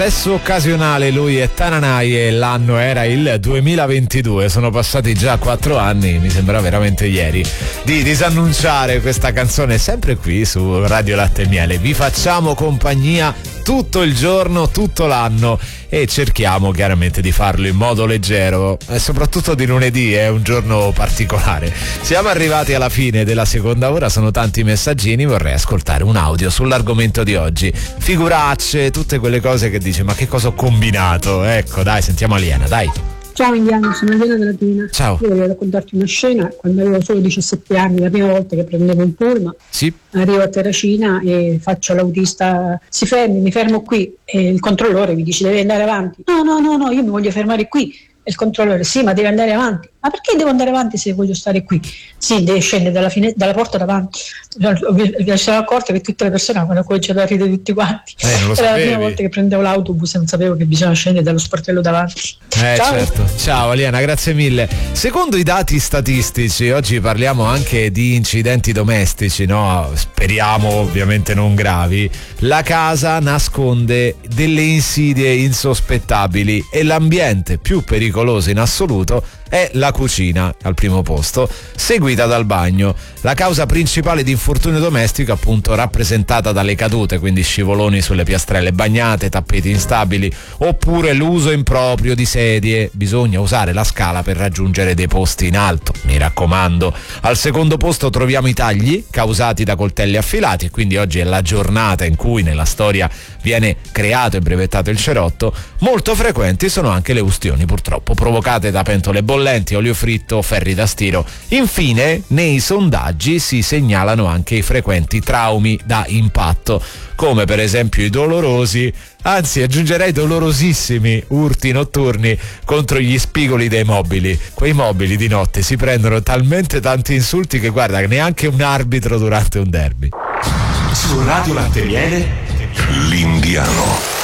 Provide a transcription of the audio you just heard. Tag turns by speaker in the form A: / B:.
A: Successo occasionale, lui è Tananai e l'anno era il 2022, sono passati già 4 anni, mi sembra veramente ieri, di disannunciare questa canzone sempre qui su Radio Latte e Miele. Vi facciamo compagnia tutto il giorno, tutto l'anno e cerchiamo chiaramente di farlo in modo leggero e soprattutto di lunedì, è un giorno particolare. Siamo arrivati alla fine della seconda ora, sono tanti messaggini, vorrei ascoltare un audio sull'argomento di oggi. Figuracce, tutte quelle cose che dice ma che cosa ho combinato? Ecco, dai, sentiamo Aliena, dai.
B: Ciao Indiano, sono Elena della Latina.
A: Ciao.
B: Io voglio raccontarti una scena. Quando avevo solo 17 anni, la prima volta che prendevo un pullman,
A: sì.
B: Arrivo a Terracina e faccio l'autista, mi fermo qui, e il controllore mi dice devi andare avanti. No, io mi voglio fermare qui. E il controllore, sì, ma devi andare avanti. Ma perché devo andare avanti se voglio stare qui? Sì, devi scendere dalla porta davanti. Mi sono accorta che tutte le persone avevano cominciato a ridere tutti quanti. Era la prima volta che prendevo l'autobus e non sapevo che bisogna scendere dallo sportello davanti.
A: Ciao. Certo. Ciao Aliena, grazie mille. Secondo i dati statistici, oggi parliamo anche di incidenti domestici, no? Speriamo ovviamente non gravi. La casa nasconde delle insidie insospettabili e l'ambiente più pericoloso in assoluto è la cucina, al primo posto, seguita dal bagno. La causa principale di infortunio domestico, appunto, rappresentata dalle cadute, quindi scivoloni sulle piastrelle bagnate, tappeti instabili, oppure l'uso improprio di sedie. Bisogna usare la scala per raggiungere dei posti in alto, mi raccomando. Al secondo posto troviamo i tagli causati da coltelli affilati, e quindi oggi è la giornata in cui nella storia viene creato e brevettato il cerotto. Molto frequenti sono anche le ustioni, purtroppo, provocate da pentole bollenti, olio fritto, ferri da stiro. Infine, nei sondaggi si segnalano anche i frequenti traumi da impatto, come per esempio i dolorosi, anzi aggiungerei dolorosissimi, urti notturni contro gli spigoli dei mobili. Quei mobili di notte si prendono talmente tanti insulti che guarda, neanche un arbitro durante un derby.
C: Su Radio Latte e Miele, l'Indiano.